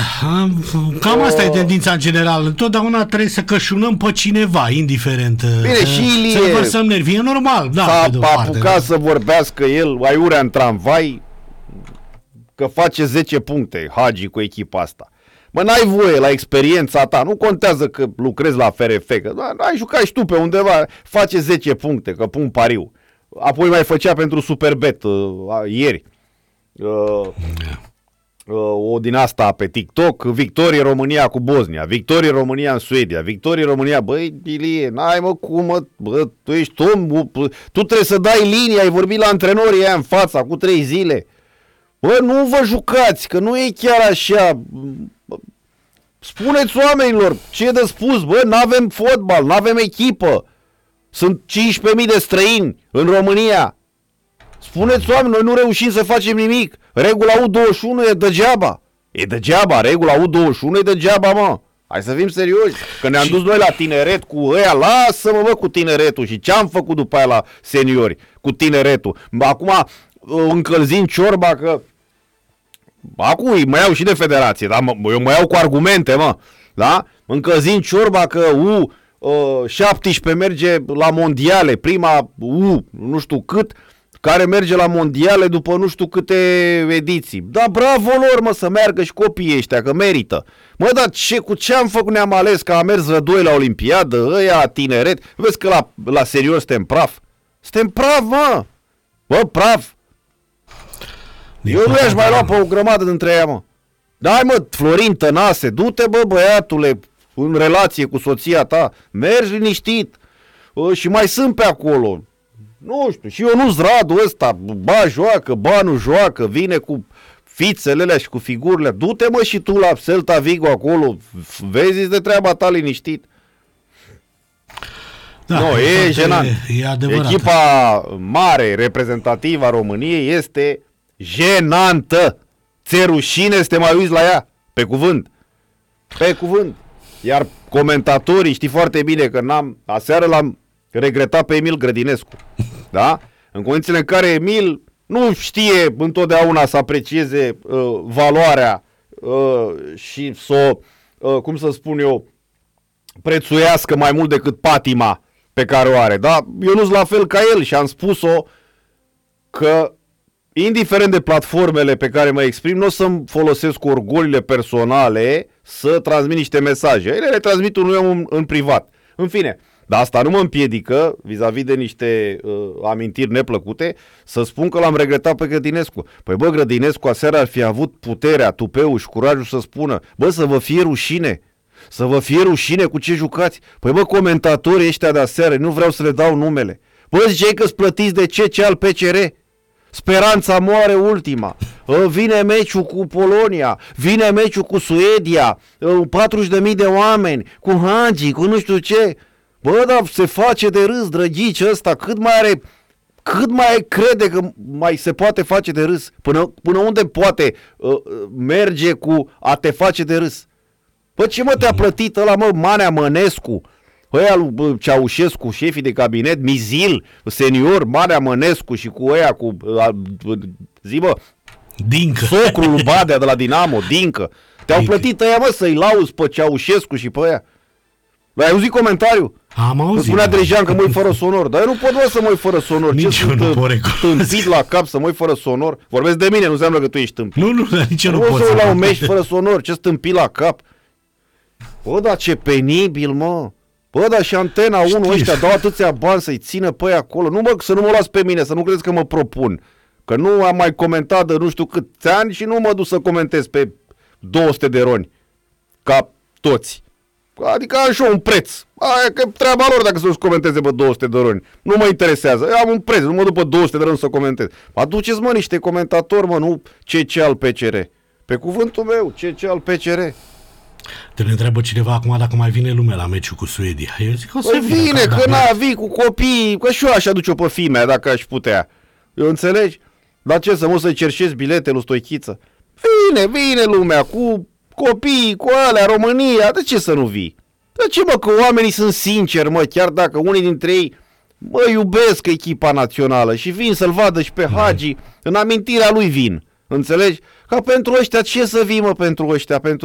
Cam asta e tendința în general. Întotdeauna trebuie să cășunăm pe cineva, indiferent. Bine, și Ilie să vărsăm nervii, e normal. Da, s-a apucat să vorbească el, aiurea în tramvai, că face 10 puncte Hagi cu echipa asta. Mă, n-ai voie la experiența ta, nu contează că lucrezi la FRF, că ai jucat și tu pe undeva, face 10 puncte, că pun pariu. Apoi mai făcea pentru Superbet ieri. O din asta pe TikTok, victorie România cu Bosnia, victorie România în Suedia, victorie România, băi, Ilie, n-ai mă cum, bă, tu ești om, tu trebuie să dai linia, ai vorbit la antrenorii aia în fața cu 3 zile. Bă, nu vă jucați, că nu e chiar așa. Spuneți oamenilor ce e de spus, bă, n-avem fotbal, n-avem echipă, sunt 15.000 de străini în România. Spuneți oamenilor, noi nu reușim să facem nimic. Regula U21 e degeaba. E degeaba, regula U21 e degeaba, mă. Hai să fim serioși, că ne-am dus noi la tineret cu ăia, lasă-mă, bă, cu tineretul. Și ce am făcut după aia la seniori cu tineretul? Acum încălzim ciorba că... Acum mă iau și de federație, dar eu mă iau cu argumente, mă. Da? Încălzim ciorba că U17 merge la mondiale, prima nu știu cât, care merge la mondiale după nu știu câte ediții. Da, bravo lor, mă, să meargă și copiii ăștia, că merită. Mă, dar cu ce am făcut ne-am ales că am mers rădoi la Olimpiadă, ăia tineret? Vezi că la serios suntem praf? Suntem praf, mă! Bă, praf! Eu nu i-aș mai lua pe o grămadă dintre ea, mă. Dai, mă, Florin Tănase, du-te, bă, băiatule, în relație cu soția ta, mergi liniștit. Și mai sunt pe acolo. Nu știu, și Ionuț Radu ăsta, ba joacă, ba nu joacă, vine cu fițele alea și cu figurile. Du-te, mă, și tu la Celta Vigo acolo, vezi de treaba ta liniștit. Da, nu, e jenant. E adevărat. Echipa mare, reprezentativă a României este jenantă. Ți-e rușine să te mai uiți la ea, pe cuvânt. Pe cuvânt. Iar comentatorii, știi foarte bine că aseară l-am regretat pe Emil Grădinescu. Da? În condițiile în care Emil nu știe întotdeauna să aprecieze valoarea și să cum să spun eu, prețuiască mai mult decât patima pe care o are. Da? Eu nu-s la fel ca el și am spus-o că indiferent de platformele pe care mă exprim, nu o să-mi folosesc orgoliile personale să transmit niște mesaje. Ele le transmit unui om în privat. În fine, dar asta nu mă împiedică, vis-a-vis de niște amintiri neplăcute, să spun că l-am regretat pe Grădinescu. Păi bă, Grădinescu aseară ar fi avut puterea, tupeul și curajul să spună, bă, să vă fie rușine. Să vă fie rușine cu ce jucați. Păi bă, comentatorii ăștia de aseară, nu vreau să le dau numele. Bă, ziceai că-s plătiți de CC al PCR. Speranța moare ultima. Vine meciul cu Polonia, vine meciul cu Suedia, 40.000 de oameni, cu Hagi, cu nu știu ce. Bă, dar se face de râs, drăghici ăsta, cât mai crede că mai se poate face de râs? Până unde poate merge cu a te face de râs? Bă, ce mă te-a plătit ăla, mă, Manea Mănescu? Ăia lui Ceaușescu, șefii de cabinet, Mizil, senior, Manea Mănescu și cu ăia, cu zi, bă, Dincă. Socrul lui Badea de la Dinamo, Dincă. Te-au plătit ăia, mă, să-i lauzi pe Ceaușescu și pe ăia. Ai auzit comentariu? Am auzit. Spunea Drejan că mă fără sonor, dar eu nu pot doar să mă fără sonor. Nici ce eu nu pot tâmpit la cap să mă fără sonor? Vorbesc de mine, nu înseamnă că tu ești tâmpit. Nu, nici eu nu pot. pot să la un meci fără sonor, ce tâmpit la cap. Bă, dar ce penibil, mă. Bă, dar și Antena 1 ăștia dau atâția bani să-i țină pe aia acolo. Nu, mă, să nu mă las pe mine, să nu credeți că mă propun. Că nu am mai comentat de nu știu câți ani și nu mă duc să comentez pe 200 de roni. Ca toți. Adică am și eu un preț. Aia că treaba lor dacă să-și comenteze pe 200 de roni. Nu mă interesează. Eu am un preț, nu mă duc pe 200 de roni să comentez. Aduceți, mă, niște comentatori, mă, nu CC al PCR. Pe cuvântul meu, CC al PCR. Te întreabă cineva acum dacă mai vine lumea la meciul cu Suedia. Eu zic că o să vine, că vii cu copiii, că și eu aș aduce-o pe fimea dacă aș putea. Eu înțelegi? Dar ce, să mă să-i cerșesc bilete lui Stoichiță? Vine lumea cu copiii, cu alea, România, de ce să nu vii? De ce, mă, că oamenii sunt sinceri, mă, chiar dacă unii dintre ei, mă, iubesc echipa națională și vin să-l vadă și pe Hagi, în amintirea lui vin, înțelegi? Ca pentru ăștia, ce să vii, mă, pentru ăștia, pentru